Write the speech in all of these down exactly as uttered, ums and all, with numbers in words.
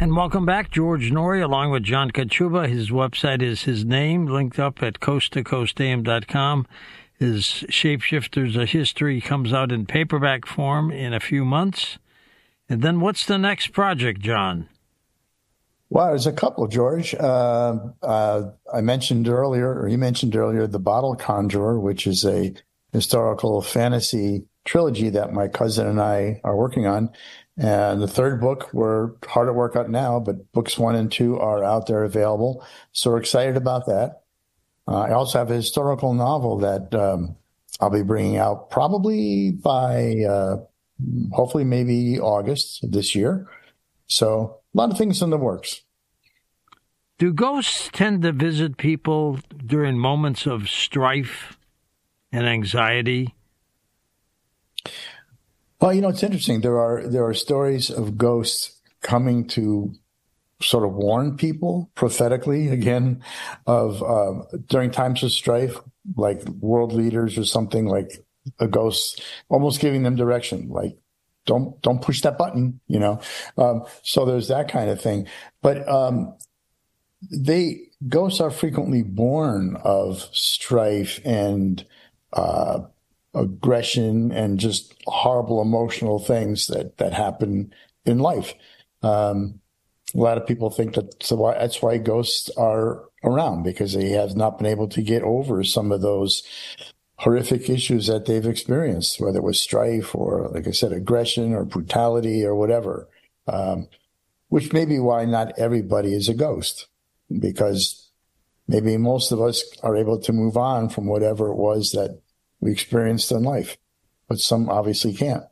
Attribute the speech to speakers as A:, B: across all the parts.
A: And welcome back, George Noory, along with John Kachuba. His website is his name, linked up at coast to coast a m dot com. His Shapeshifters of History comes out in paperback form in a few months. And then what's the next project, John?
B: Well, there's a couple, George. Uh, uh, I mentioned earlier, or you mentioned earlier, The Bottle Conjurer, which is a historical fantasy trilogy that my cousin and I are working on. And the third book, we're hard at work on now, but books one and two are out there available. So we're excited about that. Uh, I also have a historical novel that um, I'll be bringing out probably by, uh, hopefully maybe August of this year. So a lot of things in the works.
A: Do ghosts tend to visit people during moments of strife and anxiety?
B: Well, you know, it's interesting. There are there are stories of ghosts coming to sort of warn people prophetically, again, of uh, during times of strife, like world leaders or something, like a ghost almost giving them direction, like don't don't push that button, you know. Um, so there's that kind of thing. But um, they ghosts are frequently born of strife and uh, aggression and just horrible emotional things that that happen in life. Um, a lot of people think that so why, that's why ghosts are around, because they have not been able to get over some of those horrific issues that they've experienced, whether it was strife or, like I said, aggression or brutality or whatever, um, which may be why not everybody is a ghost, because maybe most of us are able to move on from whatever it was that we experienced in life, but some obviously can't.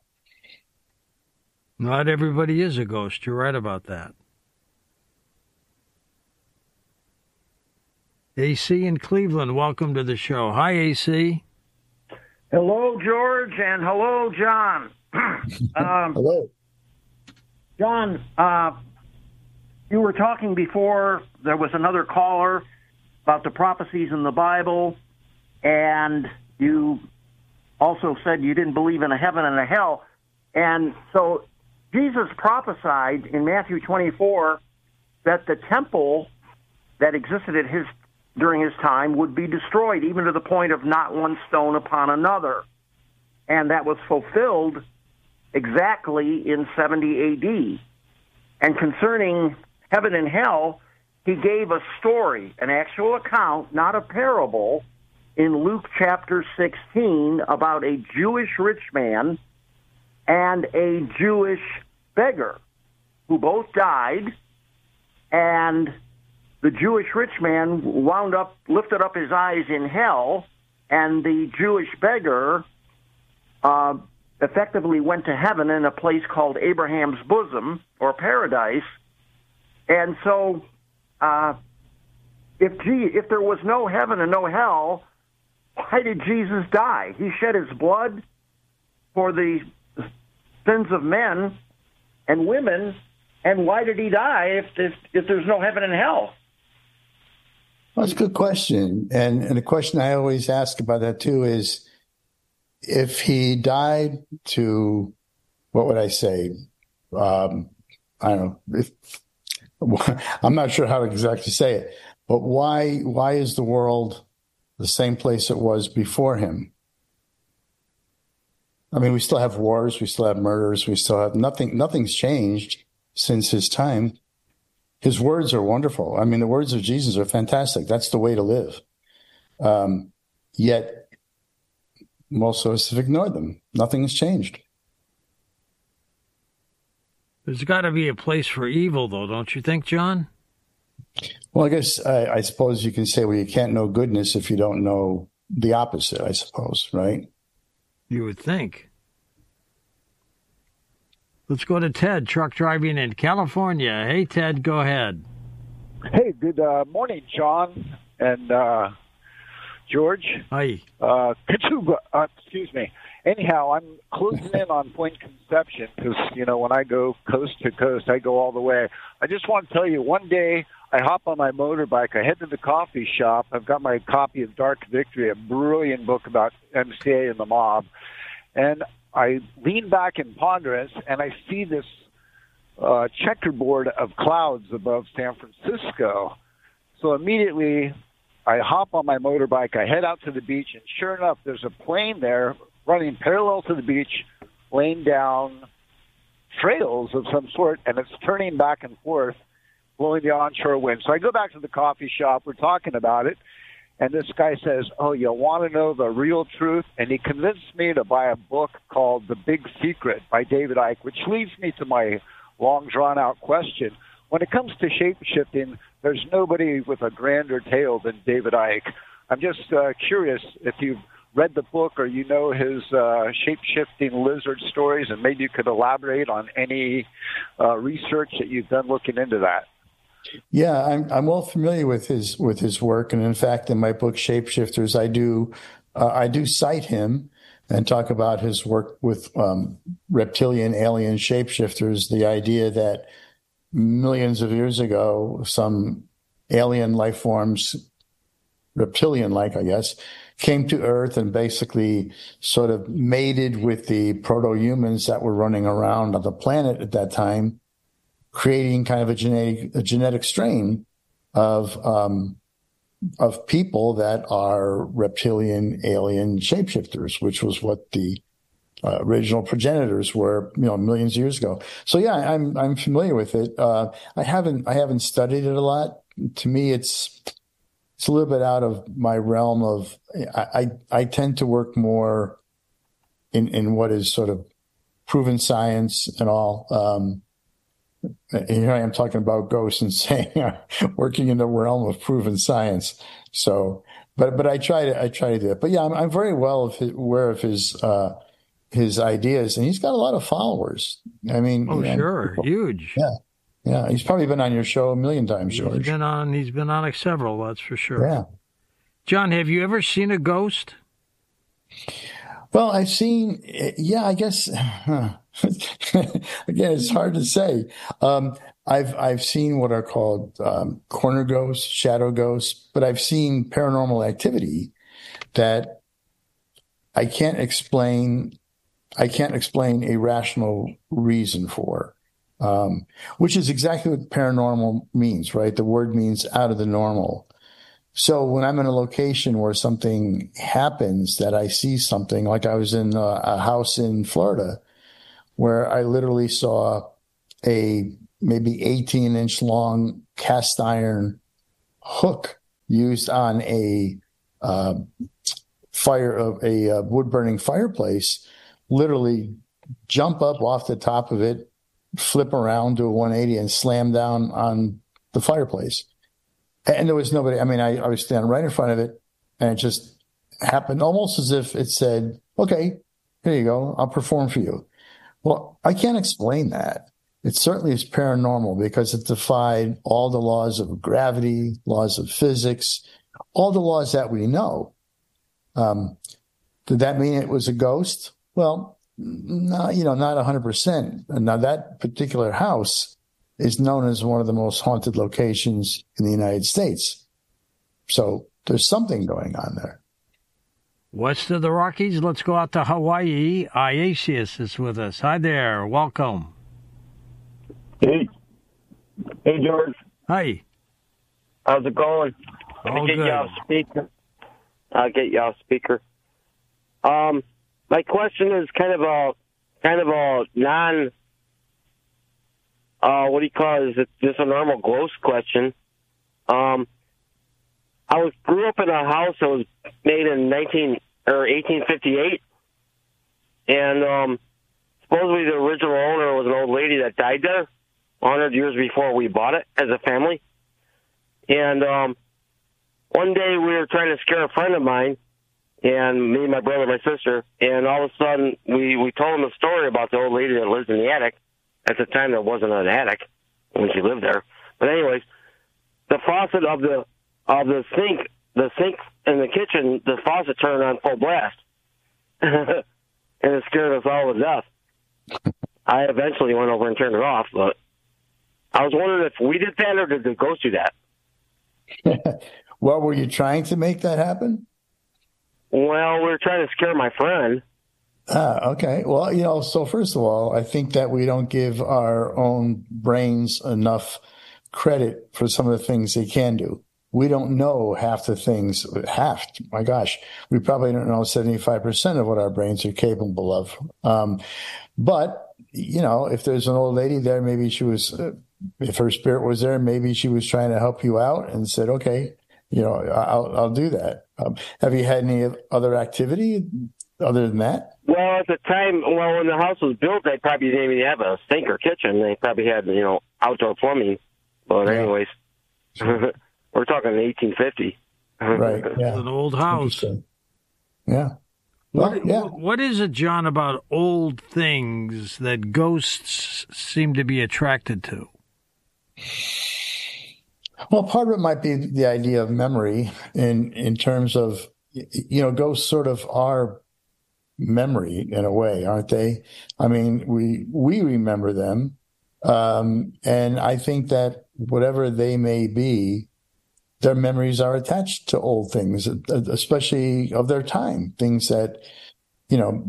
A: Not everybody is a ghost. You're right about that. A C in Cleveland, welcome to the show. Hi, A C.
C: Hello, George, and hello, John. um,
B: Hello.
C: John, uh, you were talking before, there was another caller about the prophecies in the Bible, and you also said you didn't believe in a heaven and a hell. And so Jesus prophesied in Matthew twenty-four that the temple that existed at his during his time would be destroyed, even to the point of not one stone upon another. And that was fulfilled exactly in seventy A D. And concerning heaven and hell, he gave a story, an actual account, not a parable, in Luke chapter sixteen about a Jewish rich man and a Jewish beggar who both died, and the Jewish rich man wound up, lifted up his eyes in hell, and the Jewish beggar uh, effectively went to heaven in a place called Abraham's bosom, or paradise. And so uh, if, G- if there was no heaven and no hell, why did Jesus die? He shed his blood for the sins of men and women, and why did he die if, if, if there's no heaven and hell?
B: Well, that's a good question. And, and the question I always ask about that, too, is if he died to, what would I say? Um, I don't know. If, I'm not sure how to exactly say it, but why why is the world the same place it was before him? I mean, we still have wars, we still have murders, we still have nothing. Nothing's changed since his time. His words are wonderful. I mean, the words of Jesus are fantastic. That's the way to live. Um, yet, most of us have ignored them. Nothing has changed.
A: There's got to be a place for evil, though, don't you think, John?
B: Well, I guess I, I suppose you can say, well, you can't know goodness if you don't know the opposite, I suppose, right?
A: You would think. Let's go to Ted, truck driving in California. Hey, Ted, go ahead.
D: Hey, good uh, morning, John and uh, George.
A: Hi.
D: Uh, Kachuba, uh, excuse me. Anyhow, I'm closing in on Point Conception because, you know, when I go coast to coast, I go all the way. I just want to tell you, one day I hop on my motorbike, I head to the coffee shop. I've got my copy of Dark Victory, a brilliant book about M C A and the mob. And I lean back in ponderance, and I see this uh, checkerboard of clouds above San Francisco. So immediately I hop on my motorbike, I head out to the beach, and sure enough, there's a plane there running parallel to the beach, laying down trails of some sort, and it's turning back and forth, blowing the onshore wind. So I go back to the coffee shop, we're talking about it, and this guy says, oh, you want to know the real truth? And he convinced me to buy a book called The Big Secret by David Icke, which leads me to my long, drawn-out question. When it comes to shape-shifting, there's nobody with a grander tale than David Icke. I'm just uh, curious if you've read the book or you know his uh, shape-shifting lizard stories, and maybe you could elaborate on any uh, research that you've done looking into that.
B: Yeah, I'm I'm well familiar with his with his work, and in fact, in my book Shapeshifters, I do uh, I do cite him and talk about his work with um, reptilian alien shapeshifters. The idea that millions of years ago, some alien life forms, reptilian-like, I guess, came to Earth and basically sort of mated with the proto-humans that were running around on the planet at that time, creating kind of a genetic a genetic strain of um, of people that are reptilian alien shapeshifters, which was what the uh, original progenitors were, you know, millions of years ago. So yeah, I'm I'm familiar with it. Uh, I haven't I haven't studied it a lot. To me, it's it's a little bit out of my realm of. I I, I tend to work more in in what is sort of proven science and all. Um, Here I am talking about ghosts and saying uh, working in the realm of proven science. So, but but I try to I try to do it. But yeah, I'm, I'm very well of his, aware of his uh, his ideas, and he's got a lot of followers. I mean,
A: oh
B: you know,
A: sure,
B: people.
A: Huge.
B: Yeah, yeah. He's probably been on your show a million times, George.
A: He's been on. He's been on several. That's for sure.
B: Yeah.
A: John, have you ever seen a ghost?
B: Well, I've seen. Yeah, I guess. Huh. Again, it's hard to say. Um, I've I've seen what are called um, corner ghosts, shadow ghosts, but I've seen paranormal activity that I can't explain. I can't explain a rational reason for, um, which is exactly what paranormal means, right? The word means out of the normal. So when I'm in a location where something happens, that I see something, like I was in a, a house in Florida, where I literally saw a maybe eighteen inch long cast iron hook used on a uh, fire of a uh, wood burning fireplace, literally jump up off the top of it, flip around to a one eighty and slam down on the fireplace. And there was nobody. I mean, I, I was standing right in front of it, and it just happened almost as if it said, okay, here you go. I'll perform for you. Well, I can't explain that. It certainly is paranormal because it defied all the laws of gravity, laws of physics, all the laws that we know. Um, did that mean it was a ghost? Well, no, you know, not one hundred percent. Now, that particular house is known as one of the most haunted locations in the United States. So there's something going on there.
A: West of the Rockies, let's go out to Hawaii. Iasius is with us. Hi there. Welcome.
E: Hey. Hey, George.
A: Hi.
E: How's it going? Let
A: All
E: me get
A: good.
E: you off speaker. I'll get you off speaker. Um, my question is kind of a kind of a non. Uh, what do you call it? Is it just a normal ghost question? Um, I was grew up in a house that was made in nineteen or eighteen fifty-eight, and um, supposedly the original owner was an old lady that died there one hundred years before we bought it as a family. And um, one day we were trying to scare a friend of mine, and me, my brother, my sister, and all of a sudden we, we told him a story about the old lady that lives in the attic. At the time, there wasn't an attic when she lived there. But anyways, the faucet of the of the sink, the sink in the kitchen, the faucet turned on full blast. And it scared us all to death. I eventually went over and turned it off, but I was wondering if we did that or did the ghost do that?
B: Well, were you trying to make that happen?
E: Well, we were trying to scare my friend.
B: Ah, okay. Well, you know, so first of all, I think that we don't give our own brains enough credit for some of the things they can do. We don't know half the things, half, my gosh, we probably don't know seventy-five percent of what our brains are capable of. Um, but, you know, if there's an old lady there, maybe she was, uh, if her spirit was there, maybe she was trying to help you out and said, okay, you know, I'll, I'll do that. Um, have you had any other activity other than that?
E: Well, at the time, well, when the house was built, they probably didn't even have a sink or kitchen. They probably had, you know, outdoor plumbing. But
B: Yeah.
E: anyways, we're talking eighteen fifty.
B: Right. Yeah.
A: It's an old house.
B: Yeah. Well,
A: What,
B: yeah.
A: what is it, John, about old things that ghosts seem to be attracted to?
B: Well, part of it might be the idea of memory in, in terms of, you know, ghosts sort of are memory in a way, aren't they? I mean, we, we remember them. Um, and I think that whatever they may be, their memories are attached to old things, especially of their time, things that, you know,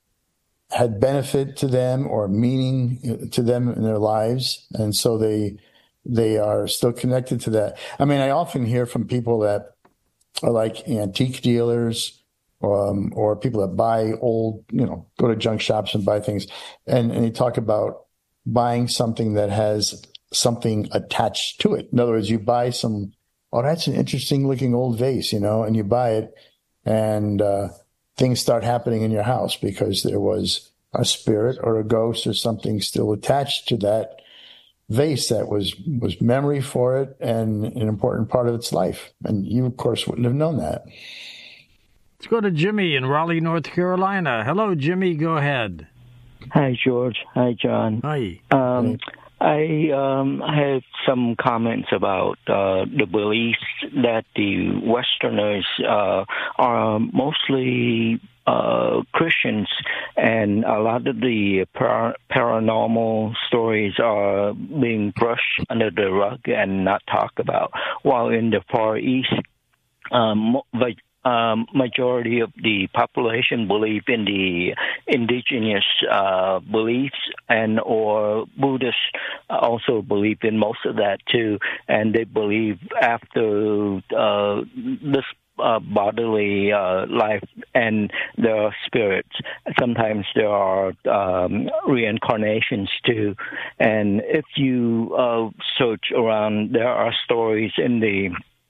B: had benefit to them or meaning to them in their lives. And so they, they are still connected to that. I mean, I often hear from people that are like antique dealers, um, or people that buy old, you know, go to junk shops and buy things. And, and they talk about buying something that has something attached to it. In other words, you buy some, oh, that's an interesting looking old vase, you know, and you buy it and uh, things start happening in your house because there was a spirit or a ghost or something still attached to that vase that was, was memory for it and an important part of its life. And you, of course, wouldn't have known that.
A: Let's go to Jimmy in Raleigh, North Carolina. Hello, Jimmy. Go ahead.
F: Hi, George. Hi, John.
A: Hi.
F: Um, I um, have some comments about uh, the beliefs that the Westerners uh, are mostly uh, Christians, and a lot of the par- paranormal stories are being brushed under the rug and not talked about, while in the Far East, um, like Um, majority of the population believe in the indigenous uh, beliefs, and or Buddhists also believe in most of that too, and they believe after uh, this uh, bodily uh, life and there are spirits. Sometimes there are um, reincarnations too, and if you uh, search around, there are stories in the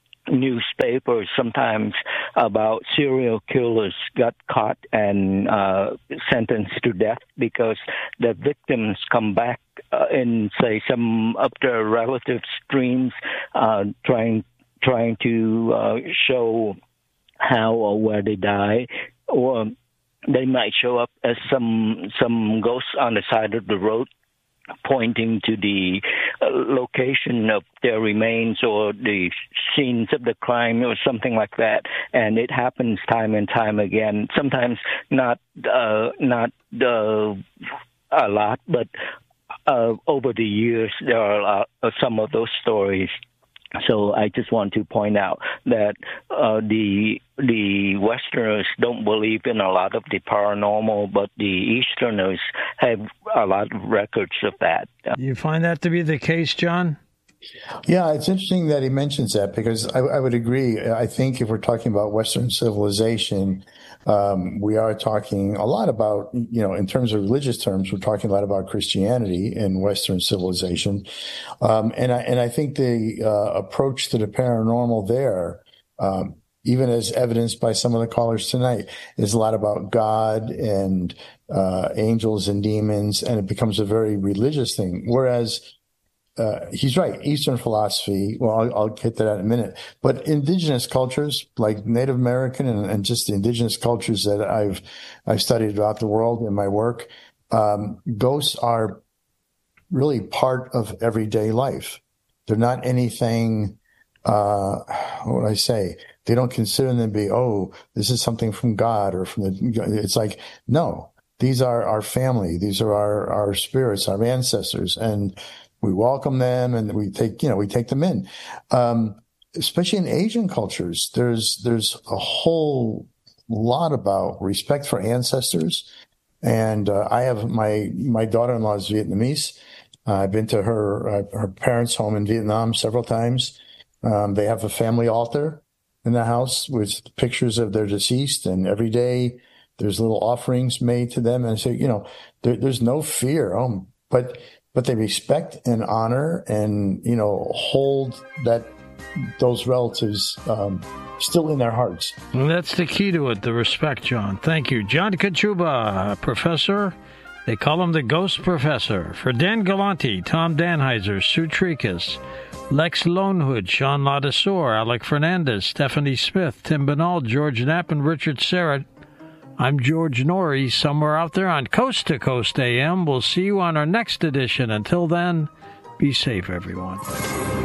F: newspapers sometimes about serial killers got caught and uh, sentenced to death because the victims come back uh, in, say, some of their relatives' dreams, uh, trying trying to uh, show how or where they die, or they might show up as some some ghosts on the side of the road, pointing to the uh, location of their remains or the scenes of the crime or something like that. And it happens time and time again. Sometimes not uh, not uh, a lot, but uh, over the years there are a lot, uh, some of those stories. So I just want to point out that uh, the the Westerners don't believe in a lot of the paranormal, but the Easterners have a lot of records of that.
A: Do you find that to be the case, John?
B: Yeah, it's interesting that he mentions that because I, I would agree. I think if we're talking about Western civilization, um, we are talking a lot about, you know, in terms of religious terms, we're talking a lot about Christianity in Western civilization. Um, and I, and I think the uh, approach to the paranormal there, um, even as evidenced by some of the callers tonight, is a lot about God and uh, angels and demons, and it becomes a very religious thing. Whereas Uh, he's right. Eastern philosophy, well, I'll, I'll get to that in a minute, but indigenous cultures like Native American and, and just the indigenous cultures that I've, I've studied throughout the world in my work, um, ghosts are really part of everyday life. They're not anything, uh, what would I say? They don't consider them to be, oh, this is something from God or from the, it's like, no, these are our family. These are our, our spirits, our ancestors. And we welcome them and we take, you know, we take them in. Um, especially in Asian cultures, there's, there's a whole lot about respect for ancestors And uh, I have my my daughter-in-law is Vietnamese. Uh, I've been to her uh, her parents' home in Vietnam several times. Um, they have a family altar in the house with pictures of their deceased, and every day there's little offerings made to them. And so, you know, there, there's no fear. Oh, but but they respect and honor and, you know, hold that those relatives um, still in their hearts.
A: Well, that's the key to it, the respect, John. Thank you. John Kachuba, professor. They call him the Ghost Professor. For Dan Galanti, Tom Danheiser, Sue Tricas, Lex Lonehood, Sean Ladasor, Alec Fernandez, Stephanie Smith, Tim Banal, George Knapp, and Richard Serrett, I'm George Norrie, somewhere out there on Coast to Coast A M. We'll see you on our next edition. Until then, be safe, everyone.